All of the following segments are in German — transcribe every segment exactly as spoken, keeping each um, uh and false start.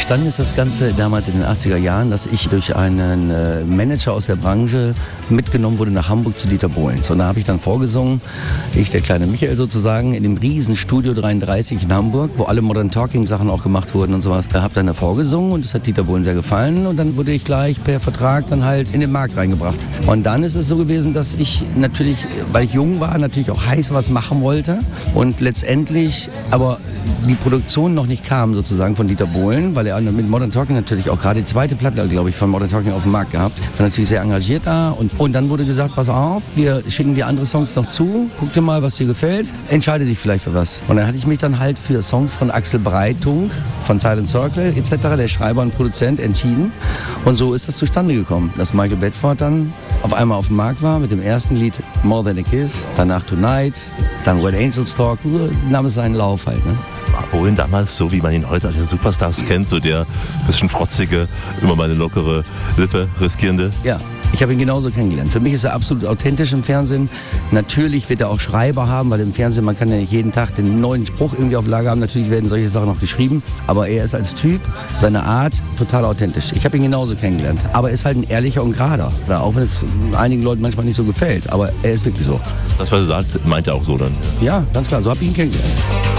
Entstanden ist das Ganze damals in den achtziger Jahren, dass ich durch einen äh, Manager aus der Branche mitgenommen wurde nach Hamburg zu Dieter Bohlen. Und da habe ich dann vorgesungen, ich, der kleine Michael sozusagen, in dem riesen Studio dreiunddreißig in Hamburg, wo alle Modern Talking Sachen auch gemacht wurden und sowas. Da habe dann da vorgesungen und das hat Dieter Bohlen sehr gefallen und dann wurde ich gleich per Vertrag dann halt in den Markt reingebracht. Und dann ist es so gewesen, dass ich natürlich, weil ich jung war, natürlich auch heiß was machen wollte und letztendlich aber die Produktion noch nicht kam sozusagen von Dieter Bohlen, weil er mit Modern Talking natürlich auch gerade die zweite Platte, glaube ich, von Modern Talking auf dem Markt gehabt. War natürlich sehr engagiert da und, und dann wurde gesagt, pass auf, wir schicken dir andere Songs noch zu, guck dir mal, was dir gefällt, entscheide dich vielleicht für was. Und dann hatte ich mich dann halt für Songs von Axel Breitung, von Silent Circle et cetera, der Schreiber und Produzent, entschieden. Und so ist das zustande gekommen, dass Michael Bedford dann auf einmal auf dem Markt war mit dem ersten Lied More Than a Kiss, danach Tonight, dann When Angels Talk, so nahm es seinen Lauf halt. Ne? War Bohlen damals so, wie man ihn heute als Superstars kennt, so der bisschen frotzige, immer mal eine lockere Lippe riskierende? Ja. Ich habe ihn genauso kennengelernt. Für mich ist er absolut authentisch im Fernsehen. Natürlich wird er auch Schreiber haben, weil im Fernsehen, man kann ja nicht jeden Tag den neuen Spruch irgendwie auf Lager haben. Natürlich werden solche Sachen noch geschrieben. Aber er ist als Typ, seine Art, total authentisch. Ich habe ihn genauso kennengelernt. Aber er ist halt ein ehrlicher und gerader. Auch wenn es einigen Leuten manchmal nicht so gefällt. Aber er ist wirklich so. Das, was er sagt, meint er auch so dann? Ja, ganz klar. So habe ich ihn kennengelernt.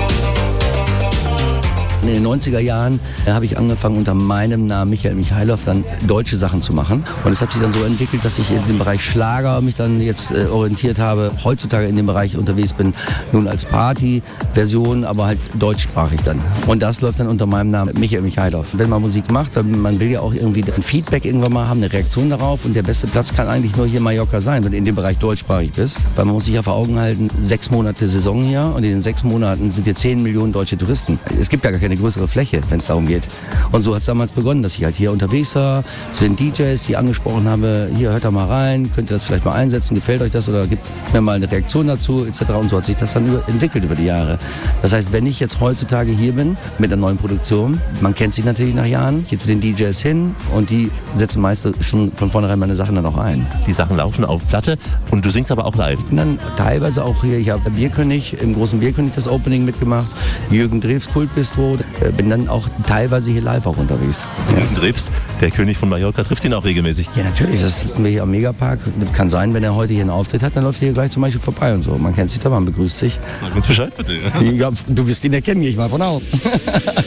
In den neunziger Jahren habe ich angefangen, unter meinem Namen Michael Michailov dann deutsche Sachen zu machen. Und es hat sich dann so entwickelt, dass ich in dem Bereich Schlager mich dann jetzt äh, orientiert habe. Heutzutage in dem Bereich unterwegs bin, nun als Party-Version, aber halt deutschsprachig dann. Und das läuft dann unter meinem Namen Michael Michailov. Wenn man Musik macht, dann man will ja auch irgendwie ein Feedback irgendwann mal haben, eine Reaktion darauf. Und der beste Platz kann eigentlich nur hier Mallorca sein, wenn du in dem Bereich deutschsprachig bist. Weil man muss sich ja vor Augen halten, sechs Monate Saison hier und in den sechs Monaten sind hier zehn Millionen deutsche Touristen. Es gibt ja gar keine größere Fläche, wenn es darum geht. Und so hat es damals begonnen, dass ich halt hier unterwegs war, zu den D Js, die angesprochen habe, hier hört da mal rein, könnt ihr das vielleicht mal einsetzen, gefällt euch das oder gibt mir mal eine Reaktion dazu et cetera. Und so hat sich das dann über, entwickelt über die Jahre. Das heißt, wenn ich jetzt heutzutage hier bin mit einer neuen Produktion, man kennt sich natürlich nach Jahren, gehe zu den D Js hin und die setzen meist schon von vornherein meine Sachen dann auch ein. Die Sachen laufen auf Platte und du singst aber auch live? Und dann teilweise auch hier, ich habe Bierkönig, im großen Bierkönig das Opening mitgemacht, Jürgen Drews Kultbistro, bin dann auch teilweise hier live auch unterwegs. Jürgen Drews, der König von Mallorca, triffst ihn auch regelmäßig? Ja, natürlich, das sitzen wir hier am Megapark. Kann sein, wenn er heute hier einen Auftritt hat, dann läuft er hier gleich zum Beispiel vorbei und so. Man kennt sich da, man begrüßt sich. Sag uns Bescheid bitte. Ja, du wirst ihn erkennen, gehe ich mal von aus. Ich bin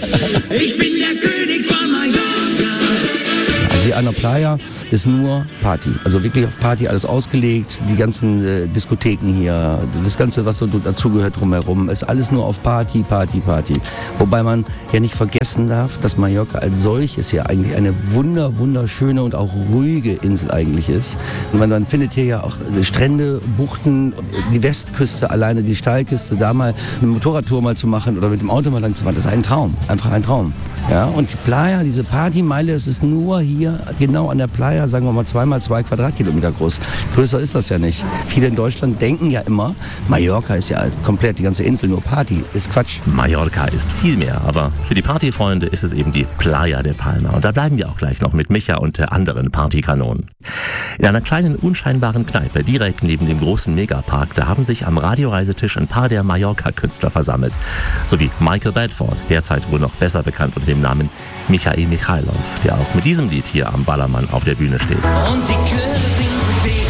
der König von Mallorca. Hier an der Playa ist nur Party, also wirklich auf Party alles ausgelegt, die ganzen äh, Diskotheken hier, das Ganze, was so dazugehört drumherum, ist alles nur auf Party, Party, Party. Wobei man ja nicht vergessen darf, dass Mallorca als solches ja eigentlich eine wunder, wunderschöne und auch ruhige Insel eigentlich ist. Und man, man findet hier ja auch Strände, Buchten, die Westküste alleine, die Steilküste, da mal eine Motorradtour mal zu machen oder mit dem Auto mal lang zu fahren, das ist ein Traum, einfach ein Traum. Ja, und die Playa, diese Partymeile, es ist nur hier genau an der Playa, sagen wir mal zweimal zwei Quadratkilometer groß. Größer ist das ja nicht. Viele in Deutschland denken ja immer, Mallorca ist ja komplett die ganze Insel nur Party. Ist Quatsch. Mallorca ist viel mehr, aber für die Partyfreunde ist es eben die Playa de Palma. Und da bleiben wir auch gleich noch mit Micha und der anderen Partykanonen. In einer kleinen, unscheinbaren Kneipe direkt neben dem großen Megapark, da haben sich am Radioreisetisch ein paar der Mallorca-Künstler versammelt. Sowie Michael Bedford, derzeit wohl noch besser bekannt unter dem Namen Michael Michailov, der auch mit diesem Lied hier am Ballermann auf der Bühne steht. Und die Chöre singen für dich.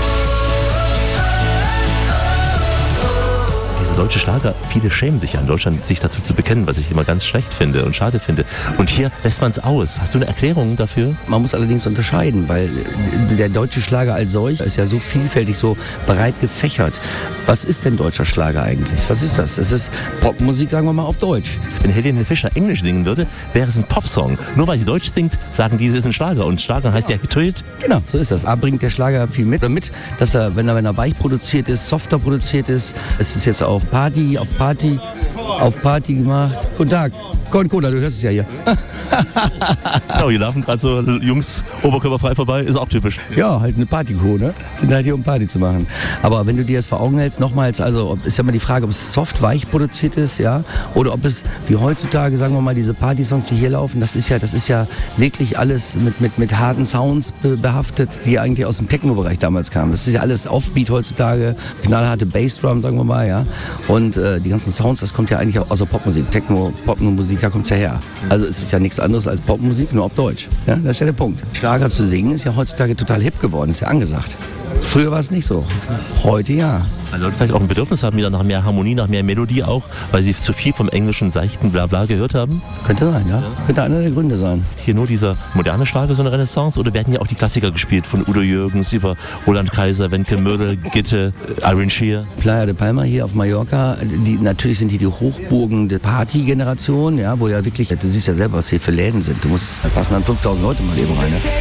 Deutsche Schlager, viele schämen sich ja in Deutschland, sich dazu zu bekennen, was ich immer ganz schlecht finde und schade finde. Und hier lässt man es aus. Hast du eine Erklärung dafür? Man muss allerdings unterscheiden, weil der deutsche Schlager als solch ist ja so vielfältig, so breit gefächert. Was ist denn deutscher Schlager eigentlich? Was ist das? Es ist Popmusik, sagen wir mal, auf Deutsch. Wenn Helene Fischer Englisch singen würde, wäre es ein Popsong. Nur weil sie Deutsch singt, sagen die, es ist ein Schlager. Und Schlager heißt ja Hit. Genau, so ist das. A bringt der Schlager viel mit. Damit, dass er, wenn er, wenn er weich produziert ist, softer produziert ist, es ist jetzt auf Party, auf Party, auf Party gemacht. Guten Tag. Cola, du hörst es ja hier. Genau, hier laufen gerade so Jungs oberkörperfrei vorbei, ist auch typisch. Ja, halt eine Partykuh, ne? Sind halt hier, um Party zu machen. Aber wenn du dir das vor Augen hältst, nochmals, also ist ja mal die Frage, ob es soft, weich produziert ist, ja, oder ob es wie heutzutage, sagen wir mal, diese Partysongs, die hier laufen, das ist ja, das ist ja wirklich alles mit, mit, mit harten Sounds behaftet, die eigentlich aus dem Techno-Bereich damals kamen. Das ist ja alles Offbeat heutzutage, knallharte Bassdrum, sagen wir mal, ja. Und äh, die ganzen Sounds, das kommt ja eigentlich auch aus der Popmusik. Techno, Popmusik, da kommt es ja her. Also es ist ja nichts anderes als Popmusik, nur auf Deutsch. Ja, das ist ja der Punkt. Schlager zu singen ist ja heutzutage total hip geworden, ist ja angesagt. Früher war es nicht so. Heute ja. Weil Leute vielleicht auch ein Bedürfnis haben, wieder nach mehr Harmonie, nach mehr Melodie auch, weil sie zu viel vom englischen seichten Blabla gehört haben. Könnte sein, ja. ja. Könnte einer der Gründe sein. Hier nur dieser moderne Schlager, so eine Renaissance, oder werden ja auch die Klassiker gespielt, von Udo Jürgens über Roland Kaiser, Wenke Mödel, Gitte, Irene Shear? Playa de Palma hier auf Mallorca, die, natürlich sind hier die Hochburgen der Partygeneration, ja, wo ja wirklich, du siehst ja selber, was hier für Läden sind. Du musst, da passen dann fünftausend Leute mal eben rein. Ne?